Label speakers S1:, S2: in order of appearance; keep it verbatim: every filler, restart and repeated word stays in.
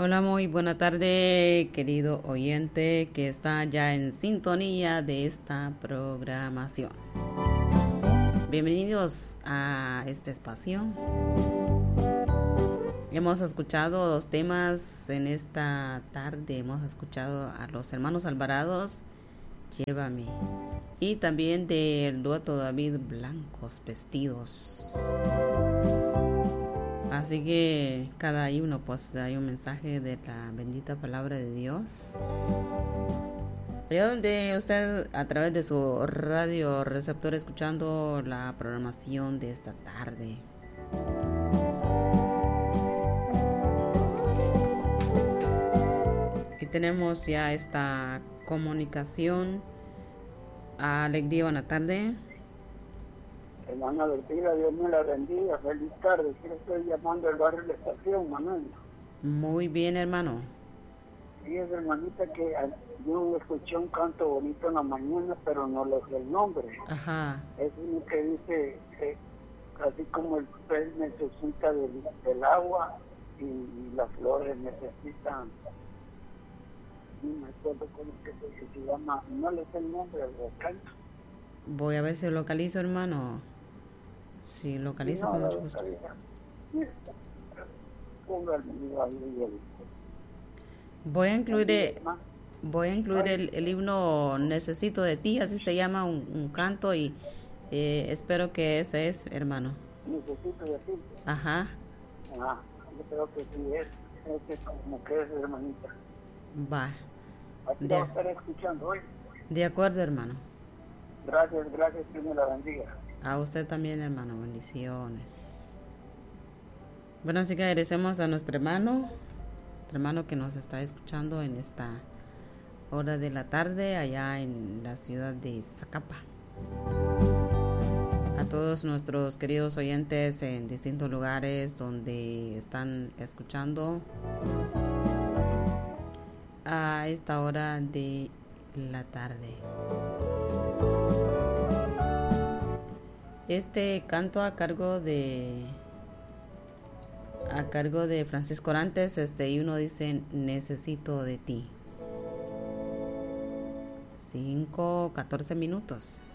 S1: Hola, muy buena tarde, querido oyente que está ya en sintonía de esta programación. Bienvenidos a este espacio. Hemos escuchado dos temas en esta tarde. Hemos escuchado a los hermanos Alvarados, Llévame, y también del dueto David, Blancos Vestidos. Así que cada uno pues hay un mensaje de la bendita palabra de Dios. Allá donde usted a través de su radio receptor escuchando la programación de esta tarde. Y tenemos ya esta comunicación. Alegría, buena tarde.
S2: Hermana Bertila, Dios me la bendiga, feliz tarde. Yo estoy llamando al barrio de la estación, Manuel.
S1: Muy bien, hermano.
S2: Sí, es hermanita que yo escuché un canto bonito en la mañana, pero no le sé el nombre.
S1: Ajá.
S2: Es uno que dice, eh, así como el pez necesita del, del agua y, y las flores necesitan, no me acuerdo cómo que se, que se llama, no le sé el nombre del canto.
S1: Voy a ver si localizo, hermano. Si localizo,
S2: No,
S1: con
S2: la
S1: mucho gusto. Voy a incluir, eh, voy a incluir el, el himno Necesito de ti, así se llama, un, un canto, y eh, espero que ese es, hermano.
S2: Necesito de ti.
S1: Ajá.
S2: Ah, yo creo que sí es, es como que es, hermanita.
S1: Va.
S2: Aquí
S1: De,
S2: lo estar escuchando hoy.
S1: De acuerdo, hermano.
S2: Gracias, gracias, que me la bendiga.
S1: A usted también, hermano, bendiciones. Bueno, así que agradecemos a nuestro hermano, hermano que nos está escuchando en esta hora de la tarde allá en la ciudad de Zacapa. A todos nuestros queridos oyentes en distintos lugares donde están escuchando a esta hora de la tarde. Este canto a cargo de a cargo de Francisco Orantes, este, y uno dice Necesito de ti. cinco, catorce minutos.